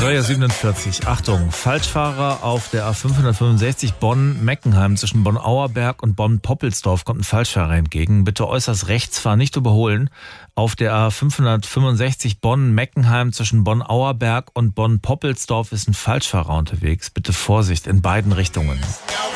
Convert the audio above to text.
Steuer 47. Achtung, Falschfahrer auf der A565 Bonn-Meckenheim zwischen Bonn-Auerberg und Bonn-Poppelsdorf kommt ein Falschfahrer entgegen. Bitte äußerst rechts fahren, nicht überholen. Auf der A565 Bonn-Meckenheim zwischen Bonn-Auerberg und Bonn-Poppelsdorf ist ein Falschfahrer unterwegs. Bitte Vorsicht in beiden Richtungen.